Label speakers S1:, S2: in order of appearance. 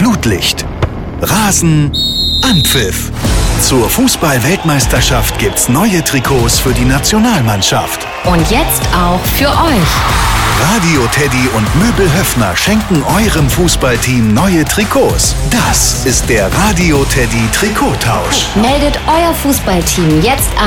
S1: Flutlicht. Rasen, Anpfiff. Zur Fußball-Weltmeisterschaft gibt's neue Trikots für die Nationalmannschaft.
S2: Und jetzt auch für euch.
S1: Radio Teddy und Möbel Höffner schenken eurem Fußballteam neue Trikots. Das ist der Radio Teddy Trikottausch.
S2: Meldet euer Fußballteam jetzt an.